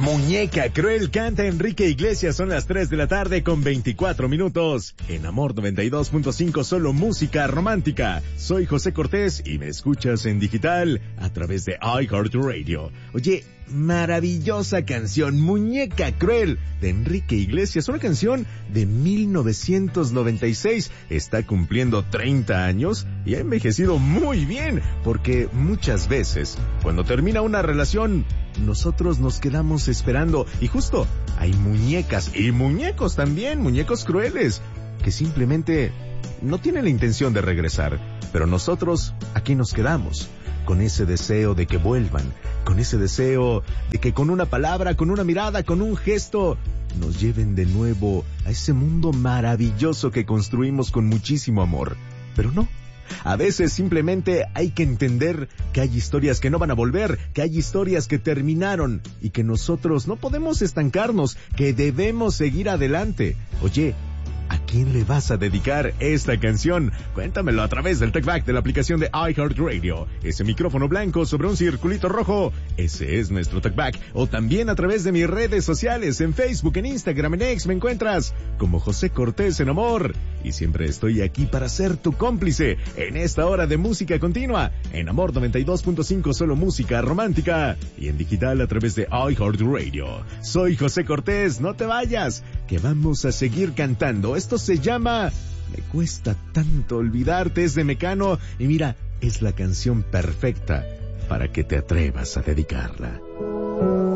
Muñeca Cruel canta Enrique Iglesias, son las 3 de la tarde con 24 minutos. En Amor 92.5, solo música romántica. Soy José Cortés y me escuchas en digital a través de iHeartRadio. Oye, maravillosa canción, Muñeca Cruel, de Enrique Iglesias, una canción de 1996. Está cumpliendo 30 años y ha envejecido muy bien, porque muchas veces, cuando termina una relación, nosotros nos quedamos esperando, y justo hay muñecas y muñecos también, muñecos crueles, que simplemente no tienen la intención de regresar, pero nosotros aquí nos quedamos, con ese deseo de que vuelvan, con ese deseo de que con una palabra, con una mirada, con un gesto, nos lleven de nuevo a ese mundo maravilloso que construimos con muchísimo amor. Pero no. A veces simplemente hay que entender que hay historias que no van a volver, que hay historias que terminaron y que nosotros no podemos estancarnos, que debemos seguir adelante. Oye, ¿a quién le vas a dedicar esta canción? Cuéntamelo a través del TalkBack de la aplicación de iHeartRadio. Ese micrófono blanco sobre un circulito rojo, ese es nuestro TalkBack. O también a través de mis redes sociales, en Facebook, en Instagram, en X, me encuentras como José Cortés en Amor. Y siempre estoy aquí para ser tu cómplice en esta hora de música continua, en Amor 92.5, solo música romántica, y en digital a través de iHeartRadio. Soy José Cortés, no te vayas, que vamos a seguir cantando. Esto se llama Me cuesta tanto olvidarte, es de Mecano, y mira, es la canción perfecta para que te atrevas a dedicarla.